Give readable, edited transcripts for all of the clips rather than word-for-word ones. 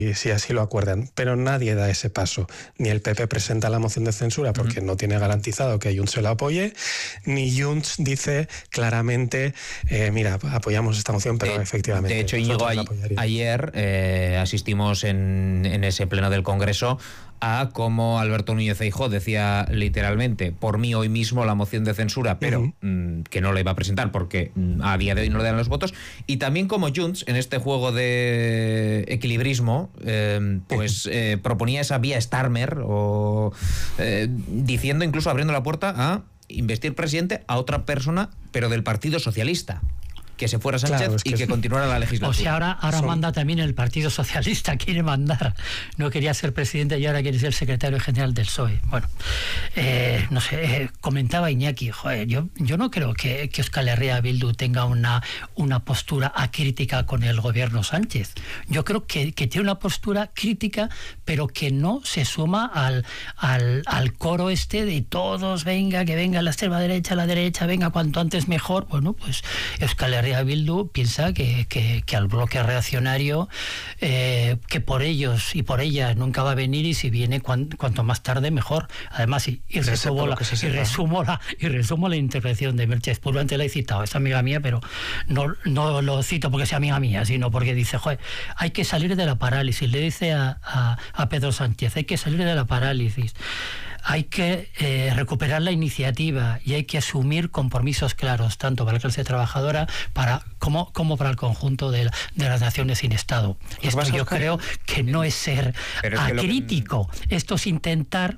si así lo acuerdan, pero nadie da ese paso. Ni el PP presenta la moción de censura porque no tiene garantizado que Junts se la apoye, ni Junts dice claramente, mira, apoyamos esta moción, pero efectivamente... De hecho, Íñigo, ayer asistimos en ese pleno del Congreso a cómo Alberto Núñez Feijóo decía literalmente, por mí hoy mismo la moción de censura, pero que no la iba a presentar porque a día de hoy no le dan los votos, y también como Junts, en este juego de equilibrismo, proponía esa vía Starmer, diciendo, incluso abriendo la puerta a investir presidente a otra persona, pero del Partido Socialista. Que se fuera Sánchez, claro, que continuara la legislatura. O sea, ahora manda también el Partido Socialista, quiere mandar. No quería ser presidente y ahora quiere ser secretario general del PSOE. Bueno, no sé, comentaba Iñaki, joder, yo no creo que Euskal Herria Bildu tenga una postura acrítica con el gobierno Sánchez. Yo creo que tiene una postura crítica, pero que no se suma al coro este de todos, venga, que venga la extrema derecha, la derecha, venga, cuanto antes mejor. Bueno, pues Euskal Herria Bildu piensa que al bloque reaccionario, que por ellos y por ellas nunca va a venir, y si viene cuanto más tarde mejor. Además, y resumo la intervención de Merche Spurlo, antes la he citado, es amiga mía, pero no lo cito porque sea amiga mía, sino porque dice, joder, hay que salir de la parálisis. Le dice a Pedro Sánchez, hay que salir de la parálisis. Hay que recuperar la iniciativa y hay que asumir compromisos claros, tanto para la clase trabajadora como para el conjunto de las naciones sin Estado. Y esto yo creo que no es ser acrítico, esto es intentar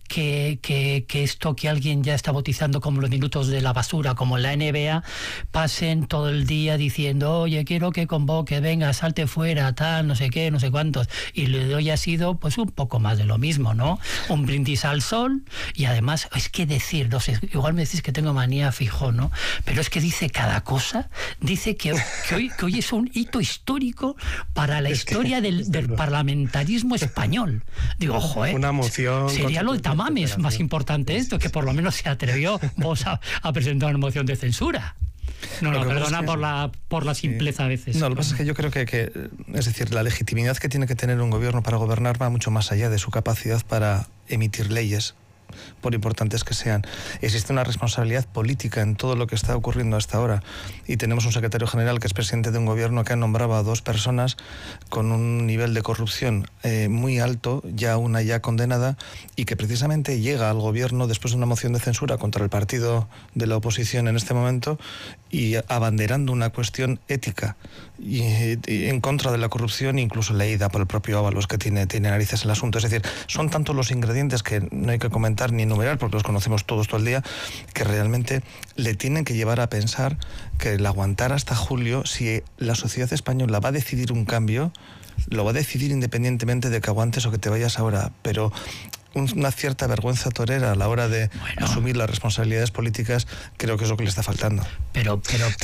que esto que alguien ya está bautizando como los minutos de la basura, como en la NBA, pasen todo el día diciendo, oye, quiero que convoque, venga, salte fuera, tal, no sé qué, no sé cuántos, y le doy ha sido pues un poco más de lo mismo, ¿no? Un brindis al sol, y además es que decir, no sé, igual me decís que tengo manía Feijóo, ¿no? Pero es que dice cada cosa, dice que hoy es un hito histórico para la historia del parlamentarismo español. Digo, ojo, una moción sería lo de Tamames más importante esto, que por lo menos se atrevió vos a presentar una moción de censura. No, perdona por la simpleza a veces. No, lo que pasa es que yo creo que, es decir, la legitimidad que tiene que tener un gobierno para gobernar va mucho más allá de su capacidad para emitir leyes, por importantes que sean. Existe una responsabilidad política en todo lo que está ocurriendo hasta ahora, y tenemos un secretario general que es presidente de un gobierno que ha nombrado a 2 personas con un nivel de corrupción muy alto, una ya condenada, y que precisamente llega al gobierno después de una moción de censura contra el partido de la oposición en este momento, y abanderando una cuestión ética y en contra de la corrupción, incluso leída por el propio Ábalos, que tiene narices en el asunto. Es decir, son tantos los ingredientes que no hay que comentar ni enumerar porque los conocemos todos todo el día, que realmente le tienen que llevar a pensar que el aguantar hasta julio, si la sociedad española va a decidir un cambio, lo va a decidir independientemente de que aguantes o que te vayas ahora, pero una cierta vergüenza torera a la hora de asumir las responsabilidades políticas, creo que es lo que le está faltando. Pero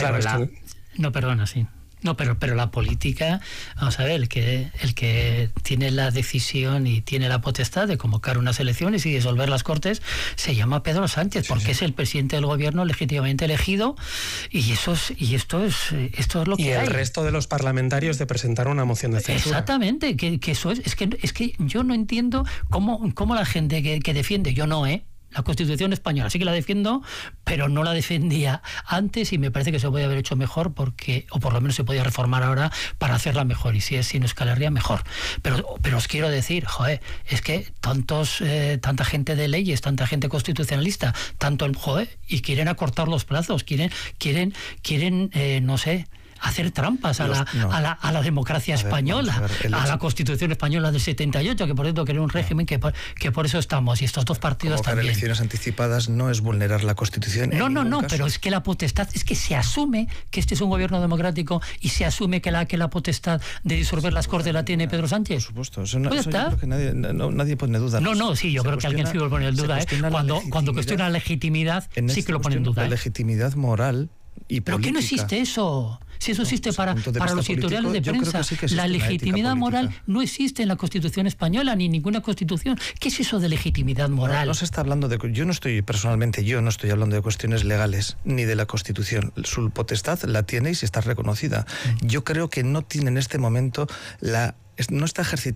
no, perdona, sí. No, pero la política, vamos a ver, el que tiene la decisión y tiene la potestad de convocar unas elecciones y disolver las Cortes se llama Pedro Sánchez, porque es el presidente del gobierno legítimamente elegido, y esto es lo que hay. Y el resto de los parlamentarios de presentar una moción de censura. Exactamente, que eso es que yo no entiendo cómo la gente que defiende, yo no, la Constitución española sí que la defiendo, pero no la defendía antes, y me parece que se podía haber hecho mejor, o por lo menos se podía reformar ahora para hacerla mejor, y si es sin Euskal Herria, mejor. Pero os quiero decir, joder, es que tanta gente de leyes, tanta gente constitucionalista, y quieren acortar los plazos, quieren no sé, hacer trampas a la democracia española, a la Constitución española del 78, que por cierto que era un régimen que por eso estamos, y estos dos partidos también. Elecciones anticipadas no es vulnerar la Constitución. No, pero es que la potestad, es que se asume que este es un gobierno democrático, y se asume que la potestad de disolver las Cortes la tiene Pedro Sánchez. Por supuesto, eso yo creo que nadie pone en duda. Sí, yo creo que alguien sí lo pone en duda. Cuando cuestiona la legitimidad, sí que lo pone en duda. La legitimidad moral y política. ¿Pero qué no existe eso? Si eso existe para los editoriales de prensa, la legitimidad moral no existe en la Constitución española, ni en ninguna Constitución. ¿Qué es eso de legitimidad moral? No se está hablando yo no estoy hablando de cuestiones legales, ni de la Constitución. Su potestad la tiene y si está reconocida. Yo creo que no tiene en este momento la no está ejercitando